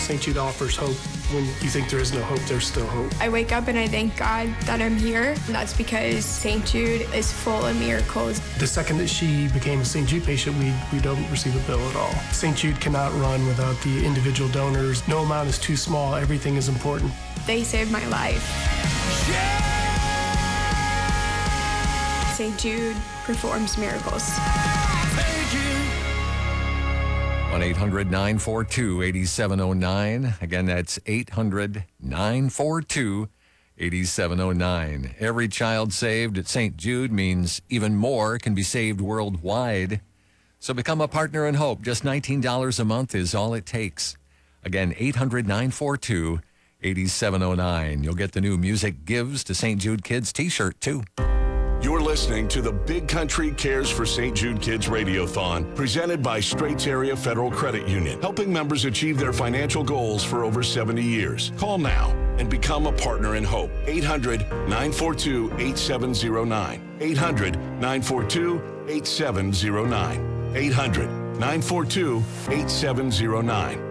St. Jude offers hope. When you think there is no hope, there's still hope. I wake up and I thank God that I'm here. And that's because St. Jude is full of miracles. The second that she became a St. Jude patient, we don't receive a bill at all. St. Jude cannot run without the individual donors. No amount is too small. Everything is important. They saved my life. St. Jude performs miracles. 1-800-942-8709. Again, that's 800-942-8709. Every child saved at St. Jude means even more can be saved worldwide. So become a partner in hope. Just $19 a month is all it takes. Again, 800-942-8709. You'll get the new Music Gives to St. Jude Kids t-shirt, too. You're listening to the Big Country Cares for St. Jude Kids Radiothon, presented by Straits Area Federal Credit Union, helping members achieve their financial goals for over 70 years. Call now and become a partner in hope. 800-942-8709. 800-942-8709. 800-942-8709.